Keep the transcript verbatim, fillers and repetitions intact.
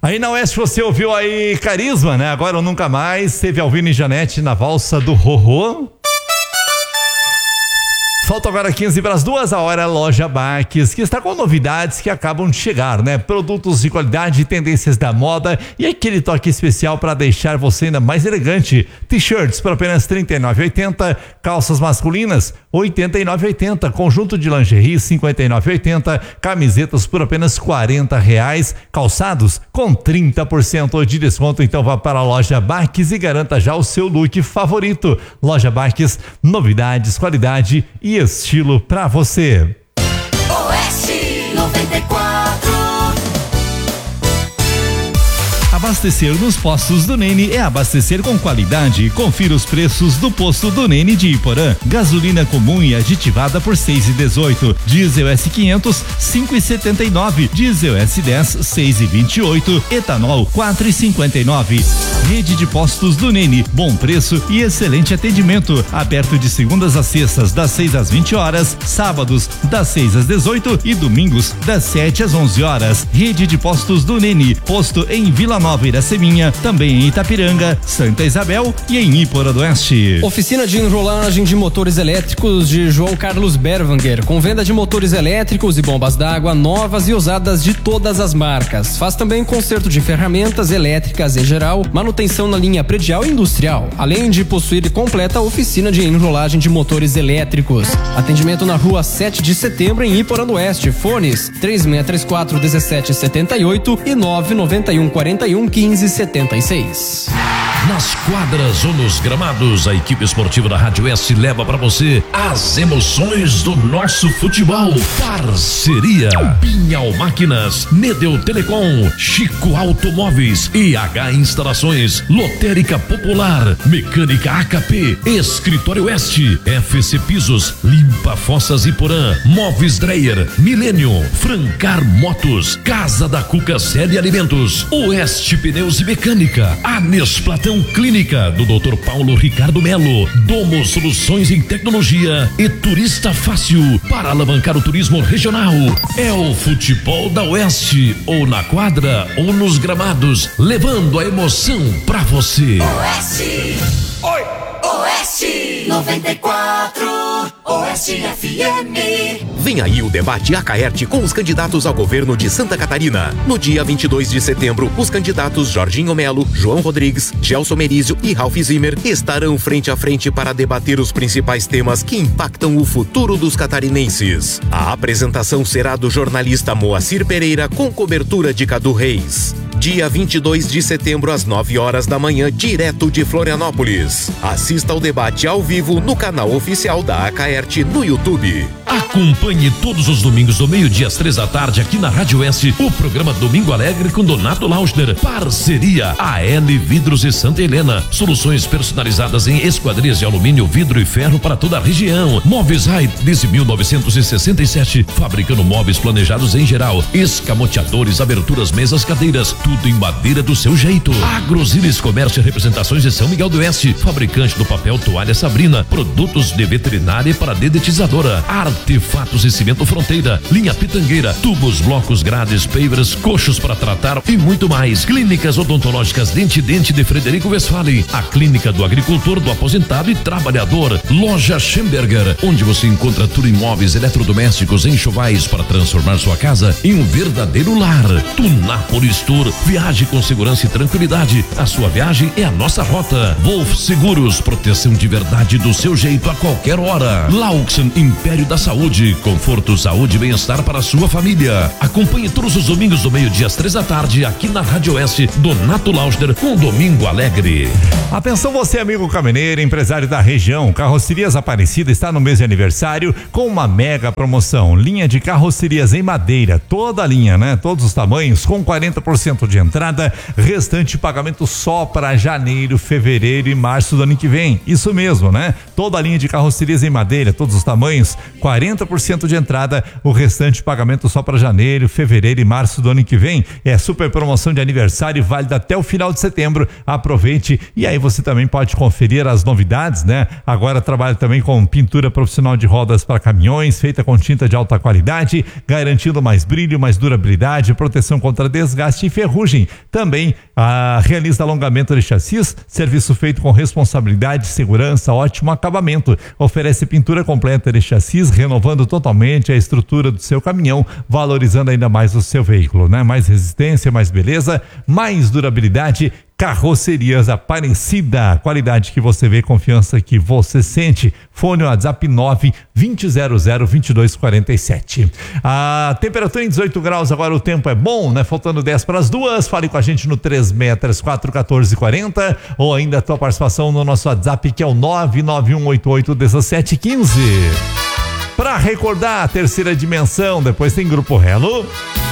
Aí na Oeste você ouviu aí Carisma, né? Agora ou Nunca Mais, teve Alvino e Janete na valsa do Rorô. Falta agora quinze para as duas, a hora Loja Baques, que está com novidades que acabam de chegar, né? Produtos de qualidade, tendências da moda e aquele toque especial para deixar você ainda mais elegante. T-shirts por apenas trinta e nove reais e oitenta centavos, calças masculinas oitenta e nove reais e oitenta centavos, conjunto de lingerie cinquenta e nove reais e oitenta centavos, camisetas por apenas quarenta reais, calçados com trinta por cento de desconto. Então vá para a Loja Baques e garanta já o seu look favorito. Loja Baques, novidades, qualidade e estilo pra você. Oeste noventa e quatro. Abastecer nos postos do Nene é abastecer com qualidade. Confira os preços do posto do Nene de Iporã. Gasolina comum e aditivada por seis e dezoito. Diesel S quinhentos, cinco e setenta e nove. Diesel S dez, seis e vinte e oito. Etanol, quatro e cinquenta e nove. Rede de postos do Nene. Bom preço e excelente atendimento. Aberto de segundas a sextas, das seis às vinte horas. Sábados, das seis às dezoito e domingos, das sete às onze horas. Rede de postos do Nene. Posto em Vila Nova, Iraceminha, também em Itapiranga, Santa Isabel e em Iporã do Oeste. Oficina de enrolagem de motores elétricos de João Carlos Berwanger, com venda de motores elétricos e bombas d'água novas e usadas de todas as marcas. Faz também conserto de ferramentas elétricas em geral, manutenção na linha predial e industrial, além de possuir completa oficina de enrolagem de motores elétricos. Atendimento na rua sete de setembro em Iporã do Oeste. Fones três seis três quatro, um sete sete oito e nove nove um quatro um quinze setenta e seis. Nas quadras ou nos gramados, a equipe esportiva da Rádio S leva para você as emoções do nosso futebol. Parceria Pinhal Máquinas, Medel Telecom, Chico Automóveis, E H Instalações, Lotérica Popular, Mecânica A K P, Escritório Oeste, F C Pisos, Limpa Fossas Iporã, Móveis Dreyer, Milênio, Francar Motos, Casa da Cuca Série Alimentos, Oeste Pneus e Mecânica, Anes Platão Clínica do doutor Paulo Ricardo Melo, Domo Soluções em Tecnologia e Turista Fácil para alavancar o turismo regional. É o futebol da Oeste, ou na quadra ou nos gramados, levando a emoção pra você. Oeste. Oi. Oeste noventa e quatro. Oeste F M. Vem aí o debate Acaerte com os candidatos ao governo de Santa Catarina. No dia vinte e dois de setembro, os candidatos Jorginho Melo, João Rodrigues, Gelson Merizio e Ralph Zimmer estarão frente a frente para debater os principais temas que impactam o futuro dos catarinenses. A apresentação será do jornalista Moacir Pereira com cobertura de Cadu Reis. Dia vinte e dois de setembro, às nove horas da manhã, direto de Florianópolis. Assista ao debate ao vivo no canal oficial da Acaerte no YouTube. Acompanhe todos os domingos do meio-dia às três da tarde aqui na Rádio S o programa Domingo Alegre com Donato Lauschner. Parceria A L Vidros e Santa Helena. Soluções personalizadas em esquadrias de alumínio, vidro e ferro para toda a região. Móveis Rai desde mil novecentos e sessenta e sete, fabricando móveis planejados em geral, escamoteadores, aberturas, mesas, cadeiras, tudo em madeira do seu jeito. Agrozilis Comércio e Representações de São Miguel do Oeste, fabricante do papel Toalha Sabrina, produtos de veterinária para dedetizadora, artefatos e cimento Fronteira, linha Pitangueira, tubos, blocos, grades, pavers, coxos para tratar e muito mais. Clínicas odontológicas Dente Dente de Frederico Westphalen, a clínica do agricultor, do aposentado e trabalhador. Loja Schemberger, onde você encontra tudo em móveis, eletrodomésticos, enxovais para transformar sua casa em um verdadeiro lar. Tunápolis Tour, viaje com segurança e tranquilidade. A sua viagem é a nossa rota. Wolf Seguros, proteção de verdade do seu jeito a qualquer hora. Laux Império da Saúde, conforto, saúde e bem-estar para a sua família. Acompanhe todos os domingos do meio-dia às três da tarde aqui na Rádio Oeste, Donato Lauschner com Domingo Alegre. Atenção você, amigo caminhoneiro, empresário da região. Carrocerias Aparecida está no mês de aniversário com uma mega promoção. Linha de carrocerias em madeira, toda a linha, né? Todos os tamanhos, com quarenta por cento de entrada, restante pagamento só para janeiro, fevereiro e março do ano que vem. Isso mesmo, né? Toda a linha de carrocerias em madeira, todos os tamanhos, quarenta por cento de entrada, o restante pagamento só para janeiro, fevereiro e março do ano que vem. É super promoção de aniversário, válida até o final de setembro. Aproveite e aí você também pode conferir as novidades, né? Agora trabalha também com pintura profissional de rodas para caminhões, feita com tinta de alta qualidade, garantindo mais brilho, mais durabilidade, proteção contra desgaste e ferrugem. ferrugem. Também ah, realiza alongamento de chassis, serviço feito com responsabilidade, segurança, ótimo acabamento. Oferece pintura completa de chassis, renovando totalmente a estrutura do seu caminhão, valorizando ainda mais o seu veículo, né? Mais resistência, mais beleza, mais durabilidade. Carrocerias Aparecida, qualidade que você vê, confiança que você sente. Fone WhatsApp nove vinte zero zero vinte e dois quarenta e sete. A temperatura em dezoito graus, agora o tempo é bom, né? Faltando dez para as duas. Fale com a gente no três seis três quatro um quatro quatro zero ou ainda a tua participação no nosso WhatsApp, que é o nove nove um oito oito um sete um cinco. Para recordar a terceira dimensão, depois tem Grupo Hello.